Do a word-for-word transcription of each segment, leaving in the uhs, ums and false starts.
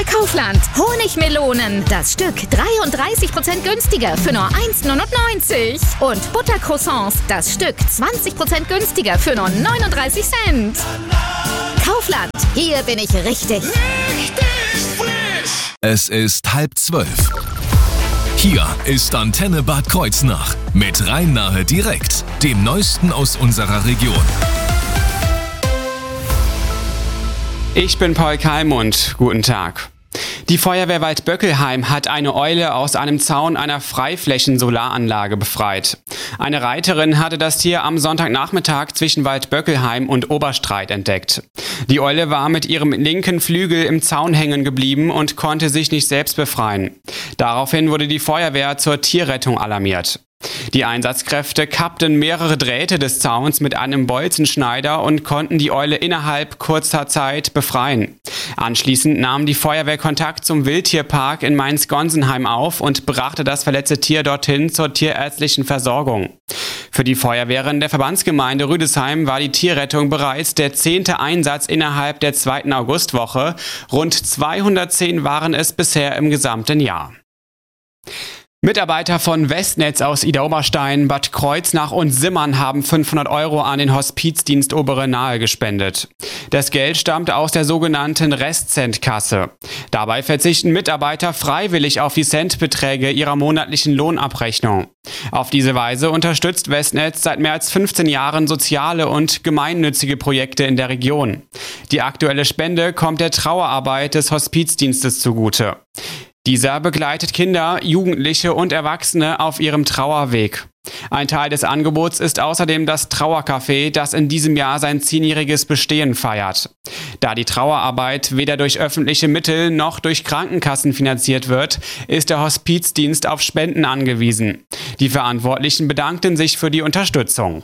bei Kaufland. Honigmelonen, das Stück dreiunddreißig Prozent günstiger für nur eins Komma neunundneunzig. Und Buttercroissants, das Stück zwanzig Prozent günstiger für nur neununddreißig Cent. Kaufland, hier bin ich richtig. Richtig frisch! Es ist halb zwölf. Hier ist Antenne Bad Kreuznach mit Rhein-Nahe direkt, dem Neuesten aus unserer Region. Ich bin Paul Kalmund. Guten Tag. Die Feuerwehr Waldböckelheim hat eine Eule aus einem Zaun einer Freiflächen-Solaranlage befreit. Eine Reiterin hatte das Tier am Sonntagnachmittag zwischen Waldböckelheim und Oberstreit entdeckt. Die Eule war mit ihrem linken Flügel im Zaun hängen geblieben und konnte sich nicht selbst befreien. Daraufhin wurde die Feuerwehr zur Tierrettung alarmiert. Die Einsatzkräfte kappten mehrere Drähte des Zauns mit einem Bolzenschneider und konnten die Eule innerhalb kurzer Zeit befreien. Anschließend nahm die Feuerwehr Kontakt zum Wildtierpark in Mainz-Gonsenheim auf und brachte das verletzte Tier dorthin zur tierärztlichen Versorgung. Für die Feuerwehren der Verbandsgemeinde Rüdesheim war die Tierrettung bereits der zehnte Einsatz innerhalb der zweiten Augustwoche. Rund zweihundertzehn waren es bisher im gesamten Jahr. Mitarbeiter von Westnetz aus Idar-Oberstein, Bad Kreuznach und Simmern haben fünfhundert Euro an den Hospizdienst Obere Nahe gespendet. Das Geld stammt aus der sogenannten Restcent-Kasse. Dabei verzichten Mitarbeiter freiwillig auf die Centbeträge ihrer monatlichen Lohnabrechnung. Auf diese Weise unterstützt Westnetz seit mehr als fünfzehn Jahren soziale und gemeinnützige Projekte in der Region. Die aktuelle Spende kommt der Trauerarbeit des Hospizdienstes zugute. Dieser begleitet Kinder, Jugendliche und Erwachsene auf ihrem Trauerweg. Ein Teil des Angebots ist außerdem das Trauercafé, das in diesem Jahr sein zehnjähriges Bestehen feiert. Da die Trauerarbeit weder durch öffentliche Mittel noch durch Krankenkassen finanziert wird, ist der Hospizdienst auf Spenden angewiesen. Die Verantwortlichen bedankten sich für die Unterstützung.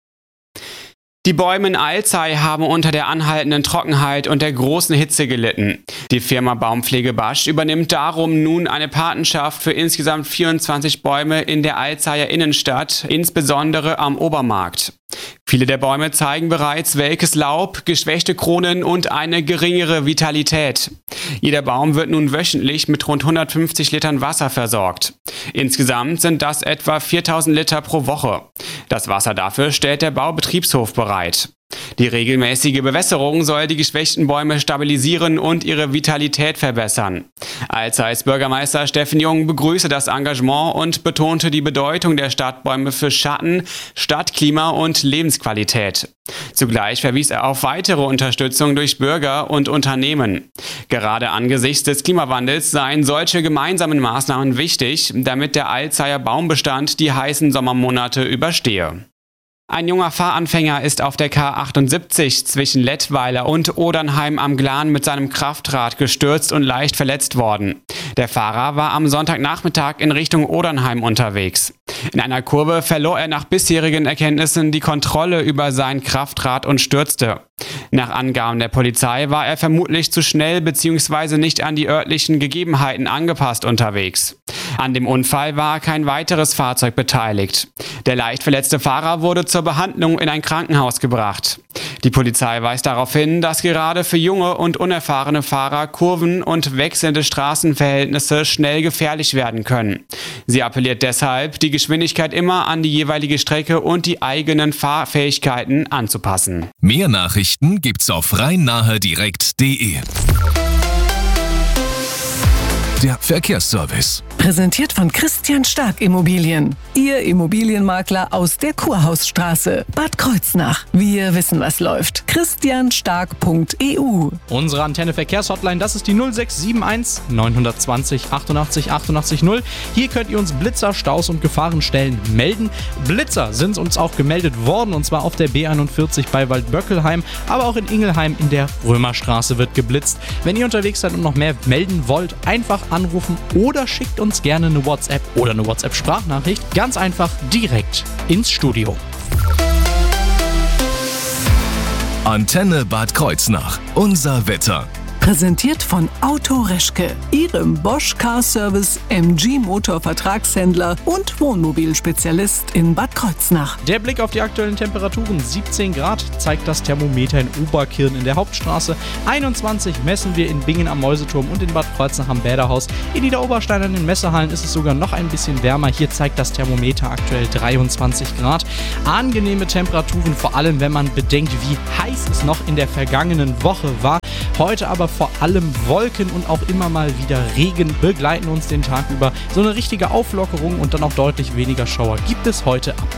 Die Bäume in Alzey haben unter der anhaltenden Trockenheit und der großen Hitze gelitten. Die Firma Baumpflege Basch übernimmt darum nun eine Patenschaft für insgesamt vierundzwanzig Bäume in der Alzeyer Innenstadt, insbesondere am Obermarkt. Viele der Bäume zeigen bereits welkes Laub, geschwächte Kronen und eine geringere Vitalität. Jeder Baum wird nun wöchentlich mit rund hundertfünfzig Litern Wasser versorgt. Insgesamt sind das etwa viertausend Liter pro Woche. Das Wasser dafür stellt der Baubetriebshof bereit. Die regelmäßige Bewässerung soll die geschwächten Bäume stabilisieren und ihre Vitalität verbessern. Alzeys Bürgermeister Steffen Jung begrüßte das Engagement und betonte die Bedeutung der Stadtbäume für Schatten, Stadtklima und Lebensqualität. Zugleich verwies er auf weitere Unterstützung durch Bürger und Unternehmen. Gerade angesichts des Klimawandels seien solche gemeinsamen Maßnahmen wichtig, damit der Alzeyer Baumbestand die heißen Sommermonate überstehe. Ein junger Fahranfänger ist auf der K achtundsiebzig zwischen Lettweiler und Odernheim am Glan mit seinem Kraftrad gestürzt und leicht verletzt worden. Der Fahrer war am Sonntagnachmittag in Richtung Odernheim unterwegs. In einer Kurve verlor er nach bisherigen Erkenntnissen die Kontrolle über sein Kraftrad und stürzte. Nach Angaben der Polizei war er vermutlich zu schnell bzw. nicht an die örtlichen Gegebenheiten angepasst unterwegs. An dem Unfall war kein weiteres Fahrzeug beteiligt. Der leicht verletzte Fahrer wurde zur Behandlung in ein Krankenhaus gebracht. Die Polizei weist darauf hin, dass gerade für junge und unerfahrene Fahrer Kurven und wechselnde Straßenverhältnisse schnell gefährlich werden können. Sie appelliert deshalb, die Geschwindigkeit immer an die jeweilige Strecke und die eigenen Fahrfähigkeiten anzupassen. Mehr Nachrichten gibt's auf rhein-nahe direkt punkt de. Der Verkehrsservice. Präsentiert von Christian Stark Immobilien. Ihr Immobilienmakler aus der Kurhausstraße, Bad Kreuznach. Wir wissen, was läuft. christian stark punkt e u. Unsere Antenne Verkehrshotline, das ist die null sechs sieben eins neun zwei null achtundachtzig achtundachtzig null. Hier könnt ihr uns Blitzer, Staus und Gefahrenstellen melden. Blitzer sind uns auch gemeldet worden, und zwar auf der B einundvierzig bei Waldböckelheim, aber auch in Ingelheim in der Römerstraße wird geblitzt. Wenn ihr unterwegs seid und noch mehr melden wollt, einfach anrufen oder schickt uns gerne eine WhatsApp oder eine WhatsApp-Sprachnachricht. Ganz einfach direkt ins Studio. Antenne Bad Kreuznach. Unser Wetter. Präsentiert von Auto Reschke, Ihrem Bosch Car Service M G Motor Vertragshändler und Wohnmobilspezialist in Bad Kreuznach. Der Blick auf die aktuellen Temperaturen: siebzehn Grad zeigt das Thermometer in Oberkirn in der Hauptstraße. einundzwanzig messen wir in Bingen am Mäuseturm und in Bad Kreuznach am Bäderhaus. In Niederoberstein an den Messehallen ist es sogar noch ein bisschen wärmer. Hier zeigt das Thermometer aktuell dreiundzwanzig Grad. Angenehme Temperaturen, vor allem wenn man bedenkt, wie heiß es noch in der vergangenen Woche war. Heute aber vor allem Wolken und auch immer mal wieder Regen begleiten uns den Tag über. So eine richtige Auflockerung und dann auch deutlich weniger Schauer gibt es heute ab